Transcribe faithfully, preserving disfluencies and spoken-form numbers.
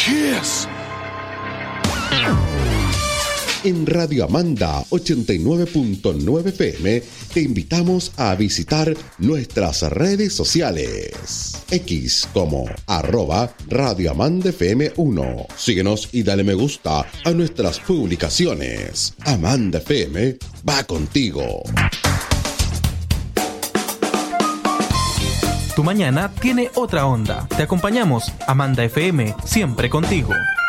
Kiss. En Radio Amanda ochenta y nueve punto nueve F M te invitamos a visitar nuestras redes sociales. X como arroba Radio Amanda F M uno. Síguenos y dale me gusta a nuestras publicaciones. Amanda F M va contigo. Tu mañana tiene otra onda. Te acompañamos, Amanda F M, siempre contigo.